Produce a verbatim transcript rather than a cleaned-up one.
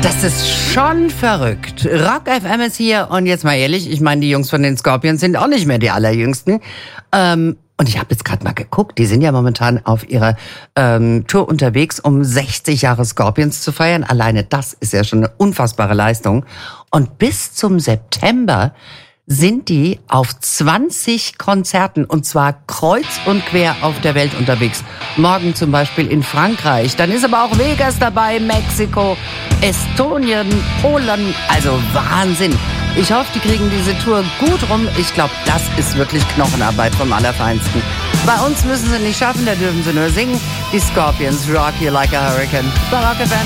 Das ist schon verrückt. Rock F M ist hier und jetzt mal ehrlich, ich meine, die Jungs von den Scorpions sind auch nicht mehr die allerjüngsten. Ähm, und ich habe jetzt gerade mal geguckt, die sind ja momentan auf ihrer ähm, Tour unterwegs, um sechzig Jahre Scorpions zu feiern. Alleine das ist ja schon eine unfassbare Leistung. Und bis zum September sind die auf zwanzig Konzerten und zwar kreuz und quer auf der Welt unterwegs. Morgen zum Beispiel in Frankreich, dann ist aber auch Vegas dabei, Mexiko, Estonien, Polen, also Wahnsinn. Ich hoffe, die kriegen diese Tour gut rum. Ich glaube, das ist wirklich Knochenarbeit vom Allerfeinsten. Bei uns müssen sie nicht schaffen, da dürfen sie nur singen. Die Scorpions rock you like a hurricane. Bei Rock F M.